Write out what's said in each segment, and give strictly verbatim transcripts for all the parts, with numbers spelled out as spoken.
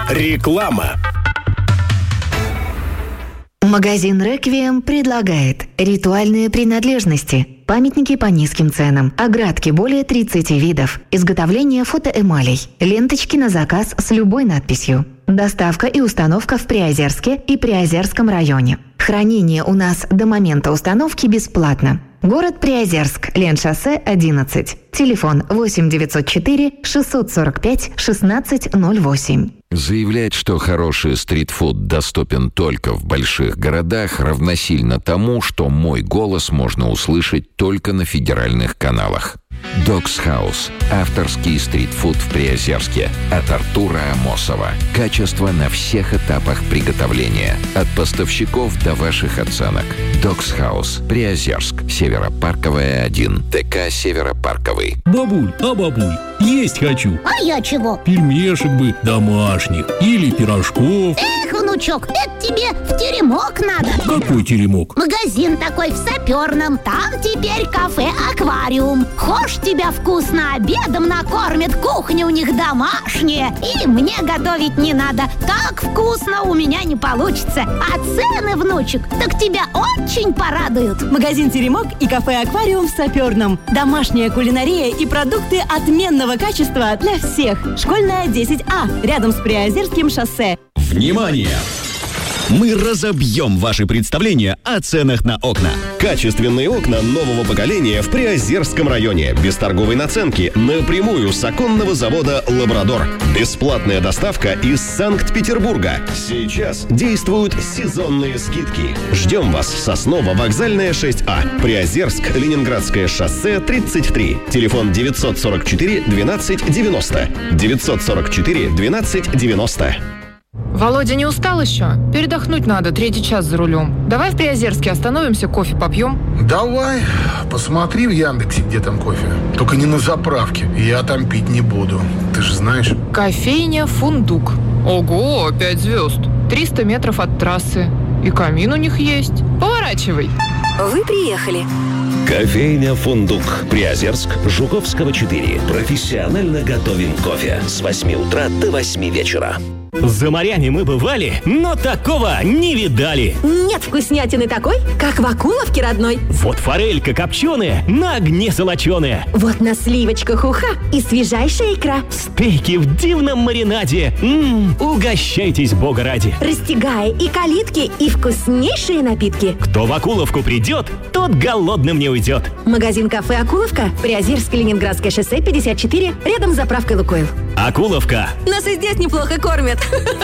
Реклама. Магазин «Реквием» предлагает ритуальные принадлежности, памятники по низким ценам, оградки более тридцати видов, изготовление фотоэмалей, ленточки на заказ с любой надписью, доставка и установка в Приозерске и Приозерском районе. Хранение у нас до момента установки бесплатно. Город Приозерск, Леншоссе, одиннадцать. Телефон восемь девятьсот четыре шестьсот сорок пять шестнадцать ноль восемь. Заявлять, что хороший стритфуд доступен только в больших городах, равносильно тому, что мой голос можно услышать только на федеральных каналах. Dog's House. Авторский стритфуд в Приозерске. От Артура Амосова. Качество на всех этапах приготовления. От поставщиков до ваших оценок. Dog's House. Приозерск. Северопарковая, один. ТК Северопарковый. Бабуль, а бабуль, есть хочу. А я чего? Пельмешек бы домашних. Или пирожков. Эх, внучок, это тебе в теремок надо. Какой теремок? Магазин такой в Саперном. Там теперь кафе-аквариум. Хошь тебя вкусно обедом накормят. Кухня у них домашняя. И мне готовить не надо. Так вкусно у меня не получится. А цены, внучек, так тебя очень порадуют. Магазин «Теремок» и кафе-аквариум в Саперном. Домашняя кулинария и продукты отменного качества для всех. Школьная, десять А, рядом с Приозерским шоссе. Внимание! Мы разобьем ваши представления о ценах на окна. Качественные окна нового поколения в Приозерском районе. Без торговой наценки. Напрямую с оконного завода «Лабрадор». Бесплатная доставка из Санкт-Петербурга. Сейчас действуют сезонные скидки. Ждем вас в Сосново, Вокзальная, шесть А. Приозерск, Ленинградское шоссе, тридцать три. Телефон девятьсот сорок четыре двенадцать девяносто. девятьсот сорок четыре двенадцать девяносто. Володя, не устал еще? Передохнуть надо, третий час за рулем. Давай в Приозерске остановимся, кофе попьем. Давай, посмотри в Яндексе, где там кофе. Только не на заправке, я там пить не буду, ты же знаешь. Кофейня «Фундук». Ого, пять звезд. триста метров от трассы. И камин у них есть. Поворачивай. Вы приехали. Кофейня «Фундук». Приозерск, Жуковского, четыре. Профессионально готовим кофе с восьми утра до восьми вечера. За морями мы бывали, но такого не видали. Нет вкуснятины такой, как в Акуловке родной. Вот форелька копченая, на огне золоченая. Вот на сливочках уха и свежайшая икра. Стейки в дивном маринаде. М-м, угощайтесь, бога ради. Растягая и калитки, и вкуснейшие напитки. Кто в Акуловку придет, тот голодным не уйдет. Магазин-кафе «Акуловка», Приозерск, Ленинградское шоссе, пятьдесят четыре, рядом с заправкой «Лукойл». Акуловка. Нас и здесь неплохо кормят.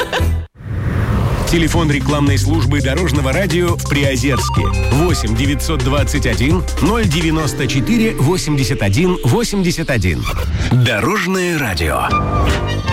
Телефон рекламной службы Дорожного радио в Приозерске. восемь девятьсот двадцать один ноль девяносто четыре восемьдесят один восемьдесят один. Дорожное радио.